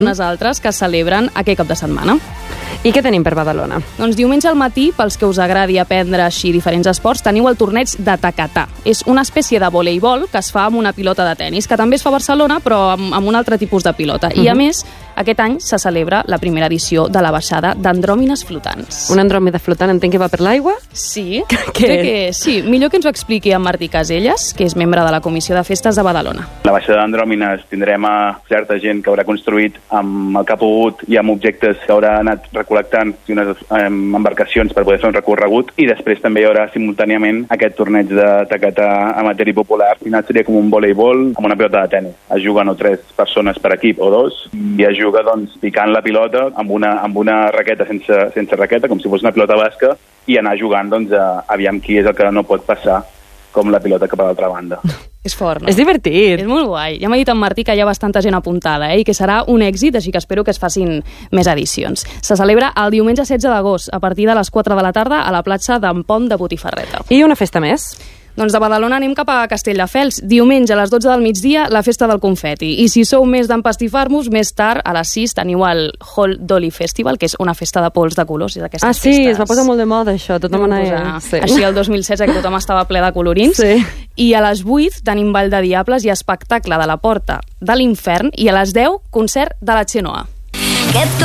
unes altres que es celebren aquest cap de setmana. I què tenim per Badalona? Doncs diumenge al matí, pels que us agradi aprendre així diferents esports, teniu el torneig de tacatà. És una espècie de voleibol que es fa amb una pilota de tennis, que també es fa a Barcelona, però amb un altre tipus de pilota. I a més, aquest any se celebra la primera edició de la baixada d'Andròmines Flotants. Una andròmeda flotant entenc que va per l'aigua? Sí, crec que sí. Millor que ens ho expliqui en Martí Caselles, que és membre de la Comissió de Festes de Badalona. La baixada d'Andròmines tindrem a certa gent que haurà construït amb el que ha pogut i amb objectes que haurà anat recol·lectant i unes embarcacions per poder fer un recorregut, i després també hi haurà simultàniament aquest torneig de tacatà amateur i popular. Al final seria com un voleibol amb una pilota de tenis. Es juguen o 3 persones per equip o 2 i es juga doncs picant la pilota amb una raqueta sense raqueta, com si fos una pilota basca, i anar jugant doncs aviam qui és el que no pot passar com la pilota cap a l'altra banda. És fort, no? És divertit. És molt guai. Ja m'ha dit en Martí que hi ha bastanta gent apuntada, i que serà un èxit, així que espero que es facin més edicions. Se celebra el diumenge 16 d'agost, a partir de les 4 de la tarda, a la platja d'en Pont de Botifarreta. I una festa més? Doncs de Badalona anem cap a Castelldefels. Diumenge a les 12 del migdia, la festa del confeti. I si sou més d'empastifar-vos, més tard, a les 6, teniu el Hall Dolly Festival, que és una festa de pols de colors. És sí, festes. es va posar molt de moda, això. Tothom anava... Així el 2016, que tothom estava ple de colorins. Sí. I a les 8 tenim Ball de Diables i espectacle de la Porta de l'Infern. I a les 10, concert de la Xenoa.